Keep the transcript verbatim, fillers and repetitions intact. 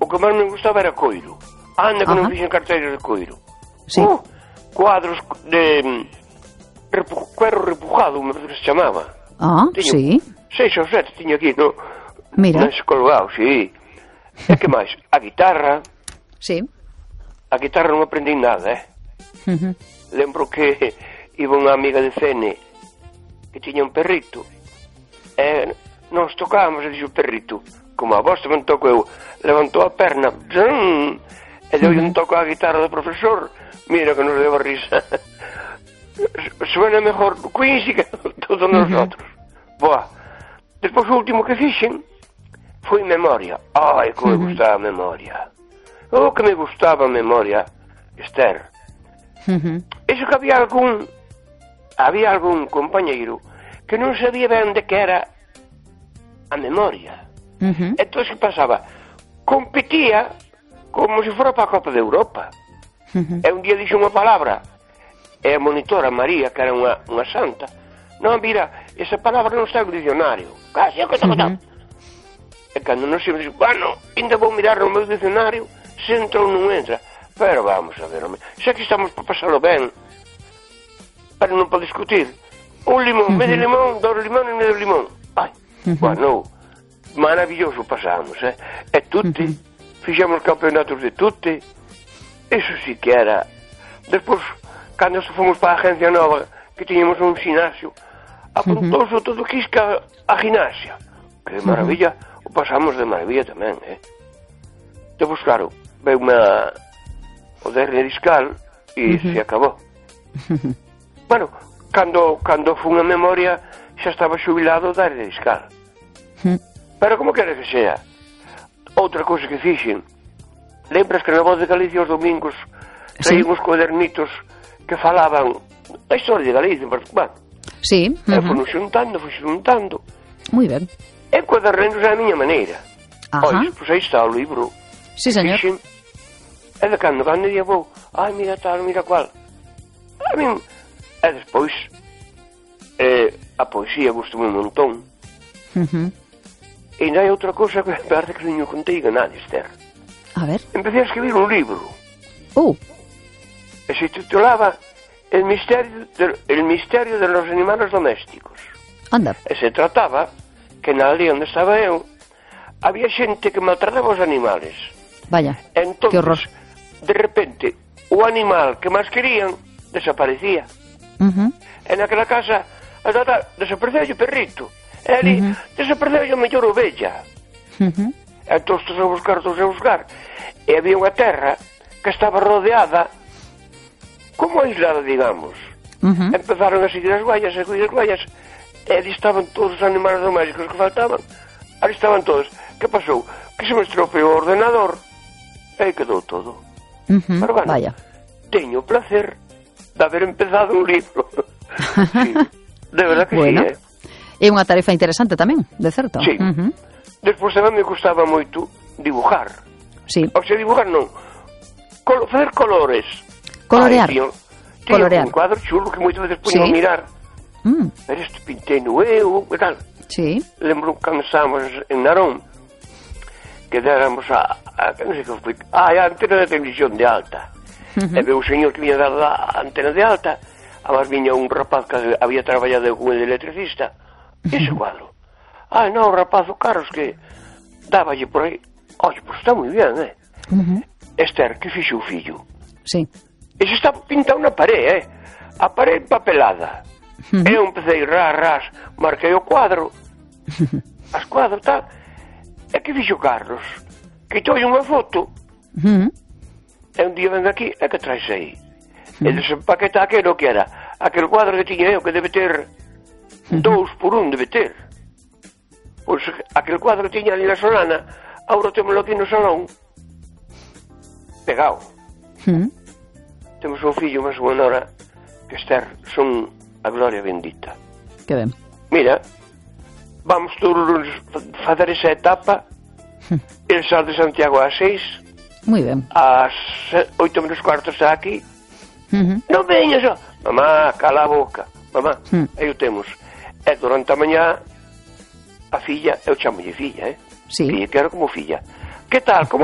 o que máis me gustaba era coiro. Anda que non fixen carteiras de coiro. Sí. Uh, cuadros de repu, cuero repujado, me parece que se chamaba. Ah, tiño sí. Seis ou sete tiño aquí, no? Mira. Nas colgado, sí. E que máis? A guitarra. Sí. A guitarra non aprendí nada, eh? Uh-huh. Lembro que iba unha amiga de Cene que tiña un perrito e nos tocábamos e dixo o perrito, como a vos tamén toco eu, levantou a perna zzzz, e deu un toco á guitarra do profesor. Mira que nos deu a risa. Suena mejor Quincy que todos nosotros. Boa. Despois o último que fixen foi memoria. Ai, como me gustaba a memoria. Oh, que me gustaba a memoria, Esther. Uh-huh. Eso que había algún había algún compañeiro que non sabía ben de que era a memoria. Uh-huh. Entón, que pasaba? Competía como se fora para a Copa de Europa. Uh-huh. E un día dixo unha palabra e a monitora María, que era unha, unha santa, non, mira, esa palabra non está no dicionario. Casi, que está, uh-huh. E cando non se me dixo, bueno, ainda vou mirar no meu dicionario se entra ou non entra. Pero vamos a ver, home, xa que estamos para pasarlo ben, pero non para discutir. Un limón, uh-huh. medio limón, dos limón e medio limón. Ai, uh-huh. bueno, maravilloso pasamos, eh? E tutte, uh-huh. fixemos campeonatos de tutte, eso sí que era. Despois, cando fomos para a agencia nova, que tiñamos un ginasio, apuntouse uh-huh. todo quisca a gimnasia. Que de maravilla, uh-huh. o pasamos de maravilla tamén, eh? Depois, claro, veu unha... o de hernia discal e uh-huh. se acabou. Uh-huh. Bueno, cando, cando fun a memoria xa estaba xubilado da hernia discal. Uh-huh. Pero como quere que sea, outra cousa que fixen, lembras que na Voz de Galicia os domingos traían uns cuadernitos que falaban a historia de Galicia, bueno, sí, uh-huh. e fono xuntando, fui xuntando. Moi ben. E cuadernetos é a miña maneira. Ajá. Pois, pois aí está o libro. Sí, señor. Fixen, e de cando, cando ia vou, ai, mira tal, mira cual. A min, e despois, eh, a poesía gustoume un montón. Uh-huh. E ainda hai outra cousa que parece que non o contei a nadie, Esther. A ver. Empecé a escribir un libro. Uh. E se titulaba El misterio de, El misterio de los animales domésticos. Anda. E se trataba que na aldea onde estaba eu había xente que maltrataba os animales. Vaya, entonces, que horror. De repente, o animal que máis querían desaparecía. Uh-huh. E naquela casa, desapareceu o perrito. E ali, uh-huh. desapareceu a mellor ovella. Uh-huh. Entón, todos a buscar, todos a buscar. E había unha terra que estaba rodeada, como aislada, digamos. Uh-huh. Empezaron a seguir as guayas, a seguir as guayas, e ali estaban todos os animales domésticos que faltaban. Ali estaban todos. Que pasou? Que se me estropeou o ordenador e quedou todo. Uh-huh. Pero bueno, vaya. Teño o placer de haber empezado un libro. Sí, de verdad que bueno, sí, eh? É unha tarefa interesante tamén, de certo. Sí. Uh-huh. Despois tamén me gustaba moito dibujar. Sí. O sea, dibujar non. Col facer colores. Colorear. Ay, tío, Colorear. Un cuadro chulo que moitas veces puño sí. a mirar. Mm. Pero este pintei no eu, e tal. Sí. Lembro cando estábamos en Narón, que déramos a, a non sei que foi, a, a antena de televisión de alta. Uh-huh. E veo o señor que viña dar a antena de alta, además viña un rapaz que había traballado con el electricista. Uh-huh. Ese cuadro. Ah, non, o rapaz, o Carlos, que dáballe por aí. Oye, pois está moi bien, eh? Uh-huh. Esther, que fixo o fillo? Sí. Ese está pintado na parede, eh? A parede papelada. Uh-huh. Eu empecé ras, ras, marquei o cuadro, as cuadros, tal. E que fixo Carlos? Quitoulle unha foto. Uh-huh. E un día ven aquí, e que traes aí? Uh-huh. E desempaqueta aquelo que era aquel cuadro que tiña eu, que debe ter uh-huh. dous por un, debe ter. Pois aquel cuadro que tiña ali na Solana, agora temos aquí no salón, pegado. Uh-huh. Temos un fillo, máis unha nora, que Esther, son a gloria bendita. Que ben. Mira, vamos todos fazer esa etapa, uh-huh. el sal de Santiago ás seis, moi ben. Ás oito menos cuarto está aquí. Uh-huh. Non veñas, ó. Mamá, cala a boca. Mamá, uh-huh. aí o temos. E durante a mañá, a filla, eu chamolle filla, eh? Sí. Filla, quero como filla. Que tal, como